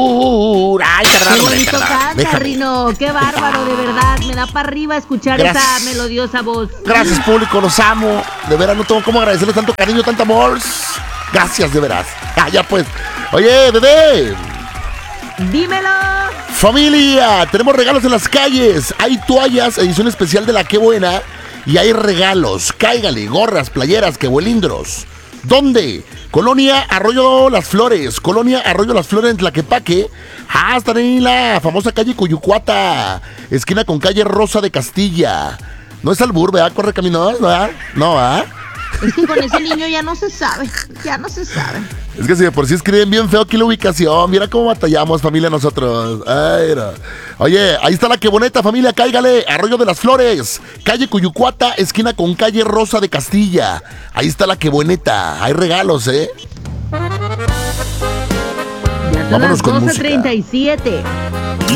Ay, perdón, qué bonito canta, déjame. Rino, qué bárbaro, de verdad. Me da para arriba escuchar esa melodiosa voz. Gracias, público, los amo. De veras, no tengo cómo agradecerles tanto cariño, tanto amor. Gracias, de veras. Ya pues. Oye, bebé. Dímelo. Familia, tenemos regalos en las calles. Hay toallas, edición especial de la Qué Buena. Y hay regalos. Cáigale, gorras, playeras, quebuelindros. ¿Dónde? Colonia Arroyo Las Flores. Colonia Arroyo Las Flores en Tlaquepaque. Están en la famosa calle Cuyucuata. Esquina con calle Rosa de Castilla. No es albur, ¿verdad? Corre caminos, ¿verdad? No, ¿verdad? Es que con ese niño ya no se sabe. Ya no se sabe. Es que si de por sí escriben bien feo aquí la ubicación. Mira cómo batallamos, familia, nosotros. Ay, no. Oye, ahí está la Qué Bonita, familia, cáigale. Arroyo de las Flores, calle Cuyucuata, esquina con calle Rosa de Castilla. Ahí está la Qué Bonita. Hay regalos, ¿eh? Ya son Vámonos las con 12:37.